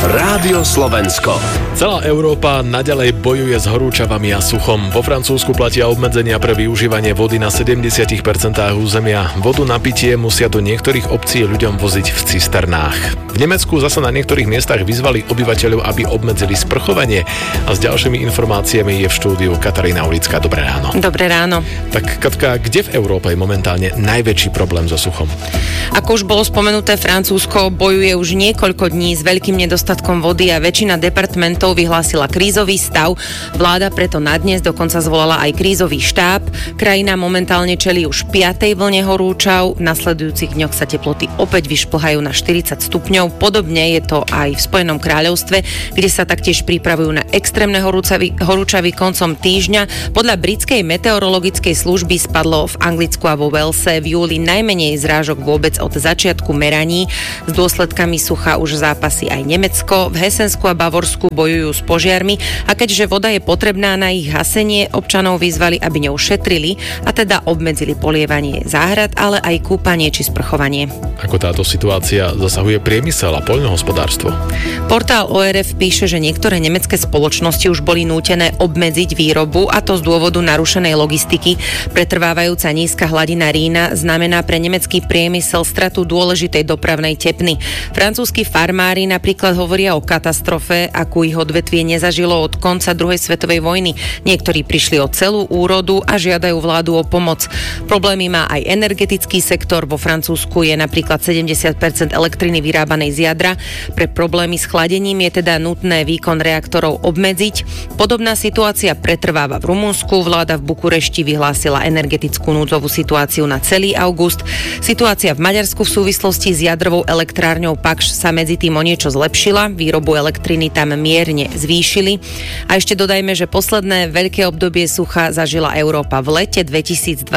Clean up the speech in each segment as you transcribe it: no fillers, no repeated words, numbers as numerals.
Rádio Slovensko. Celá Európa naďalej bojuje s horúčavami a suchom. Vo Francúzsku platia obmedzenia pre využívanie vody na 70% územia. Vodu na pitie musia do niektorých obcí ľuďom voziť v cisternách. V Nemecku zasa na niektorých miestach vyzvali obyvateľov, aby obmedzili sprchovanie. A s ďalšími informáciami je v štúdiu Katarína Ulická. Dobré ráno. Dobré ráno. Tak Katka, kde v Európe je momentálne najväčší problém so suchom? Ako už bolo spomenuté, Francúzsko bojuje už niekoľko dní s veľkým nedostatkom vody a väčšina departmentov vyhlásila krízový stav. Vláda preto na dnes dokonca zvolala aj krízový štáb. Krajina momentálne čelí už 5. vlne horúčav. V nasledujúcich dňoch sa teploty opäť vyšplhajú na 40 stupňov. Podobne je to aj v Spojenom kráľovstve, kde sa taktiež pripravujú na extrémne horúčavy koncom týždňa. Podľa britskej meteorologickej služby spadlo v Anglicku a vo Walese v júli najmenej zrážok vôbec od začiatku meraní. S dôsledkami sucha už zápasí aj Nemecko. V Hesensku a Bavorsku bojujú s požiarmi a keďže voda je potrebná na ich hasenie, občanov vyzvali, aby ňou šetrili a teda obmedzili polievanie záhrad, ale aj kúpanie či sprchovanie. Ako táto situácia zasahuje priemysel a poľnohospodárstvo? Portál ORF píše, že niektoré nemecké spoločnosti už boli nútené obmedziť výrobu, a to z dôvodu narušenej logistiky. Pretrvávajúca nízka hladina Rína znamená pre nemecký priemysel stratu dôležitej dopravnej tepny. Francúzski farmári napríklad hovoria o katastrofe, akú ich odvetvie nezažilo od konca druhej svetovej vojny. Niektorí prišli o celú úrodu a žiadajú vládu o pomoc. Problémy má aj energetický sektor. Vo Francúzsku je napríklad 70% elektriny vyrábanej z jadra. Pre problémy s chladením je teda nutné výkon reaktorov obmedziť. Podobná situácia pretrváva v Rumunsku. Vláda v Bukurešti vyhlásila energetickú núdzovú situáciu na celý august. Situácia v Maďarsku v súvislosti s jadrovou elektrárňou Pakš sa medzi tým o niečo zlepšila. Výrobu elektriny tam mierne zvýšili. A ešte dodajme, že posledné veľké obdobie sucha zažila Európa v lete 2022,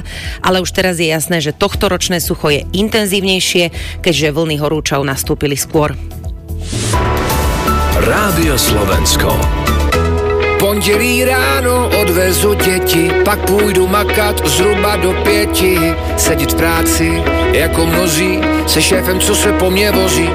ale už teraz je jasné, že tohtoročné sucho je intenzívnejšie, keďže vlny horúčav nastúpili skôr. Rádio Slovensko. Pondělí ráno odvezu děti, pak půjdu makat zhruba do 5. Sedět v práci jako mnozí, se šéfem, co se po mně vozí.